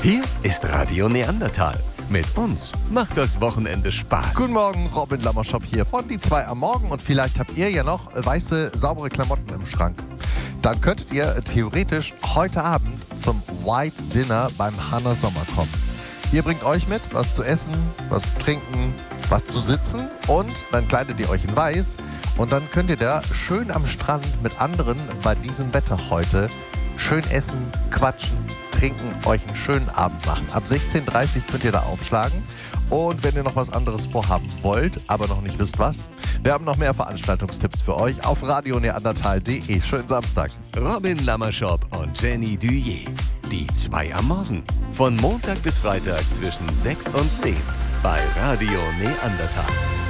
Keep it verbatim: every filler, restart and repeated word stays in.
Hier ist Radio Neandertal. Mit uns macht das Wochenende Spaß. Guten Morgen, Robin Lammershop hier von die zwei am Morgen. Und vielleicht habt ihr ja noch weiße, saubere Klamotten im Schrank. Dann könntet ihr theoretisch heute Abend zum White Dinner beim Hanna Sommer kommen. Ihr bringt euch mit was zu essen, was zu trinken, was zu sitzen und dann kleidet ihr euch in weiß. Und dann könnt ihr da schön am Strand mit anderen bei diesem Wetter heute schön essen, quatschen, trinken, euch einen schönen Abend machen. Ab sechzehn Uhr dreißig könnt ihr da aufschlagen. Und wenn ihr noch was anderes vorhaben wollt, aber noch nicht wisst was, wir haben noch mehr Veranstaltungstipps für euch auf radio neandertal punkt de. Schönen Samstag. Robin Lammershop und Jenny Duyé. Die zwei am Morgen. Von Montag bis Freitag zwischen sechs und zehn bei Radio Neandertal.